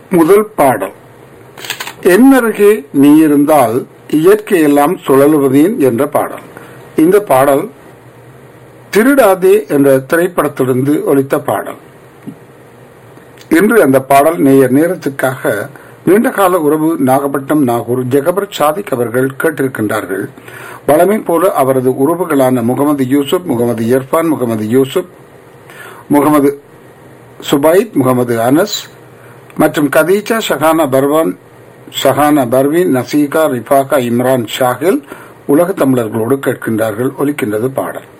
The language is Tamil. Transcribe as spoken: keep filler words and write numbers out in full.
முதல் பாடல் என்னருகே நீ இருந்தால் இயற்கையெல்லாம் சுழலுவதேன் என்ற பாடல். இந்த பாடல் திருடாதே என்ற திரைப்படத்திலிருந்து ஒலித்த பாடல். இன்று அந்த பாடல் நேயர் நேரத்துக்காக நீண்டகால உறவு நாகப்பட்டினம் நாகூர் ஜெகபர் சாதிக் அவர்கள் கேட்டிருக்கின்றார்கள். வழமை போல அவரது உறவுகளான முகமது யூசுப், முகமது இர்பான், முகமது யூசுப், முகமது சுபைத், முகமது அனஸ் மற்றும் கதீஜா, ஷஹானா பர்வான், ஷஹானா பர்வீன், நசீகா, ரிஃபாகா, இம்ரான், ஷாகில் உலக தமிழர்களோடு கேட்கின்றார்கள். ஒலிக்கின்றது பாடல்.